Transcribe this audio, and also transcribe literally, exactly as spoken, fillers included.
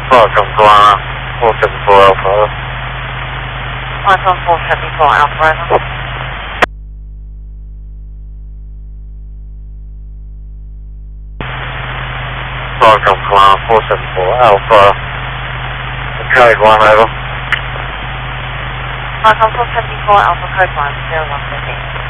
Welcome to uh, four seven four Alpha. Python four seven four Alpha, over. Welcome to uh, four seven four Alpha. Code one, over. Python four seven four Alpha, code one, zero one fifteen.